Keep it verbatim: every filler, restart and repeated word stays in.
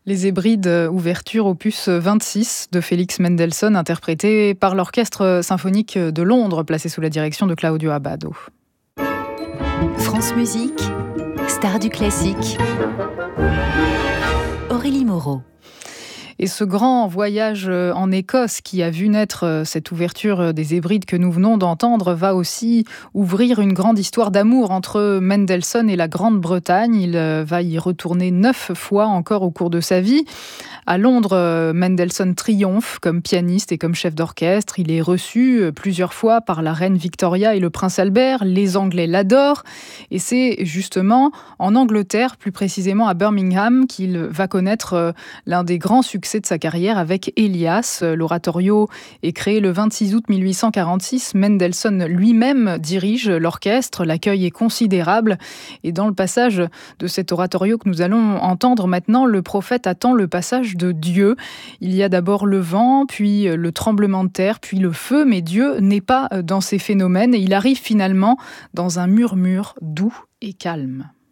Les Hébrides, ouverture opus vingt-six de Félix Mendelssohn, interprété par l'Orchestre symphonique de Londres, placé sous la direction de Claudio Abbado. France Musique, star du classique. Aurélie Moreau. Et ce grand voyage en Écosse qui a vu naître cette ouverture des Hébrides que nous venons d'entendre va aussi ouvrir une grande histoire d'amour entre Mendelssohn et la Grande-Bretagne. Il va y retourner neuf fois encore au cours de sa vie. À Londres, Mendelssohn triomphe comme pianiste et comme chef d'orchestre. Il est reçu plusieurs fois par la reine Victoria et le prince Albert. Les Anglais l'adorent. Et c'est justement en Angleterre, plus précisément à Birmingham, qu'il va connaître l'un des grands succès de sa carrière avec Elias. L'oratorio est créé le vingt-six août mille huit cent quarante-six. Mendelssohn lui-même dirige l'orchestre. L'accueil est considérable. Et dans le passage de cet oratorio que nous allons entendre maintenant, le prophète attend le passage de Dieu. Il y a d'abord le vent, puis le tremblement de terre, puis le feu, mais Dieu n'est pas dans ces phénomènes et il arrive finalement dans un murmure doux et calme.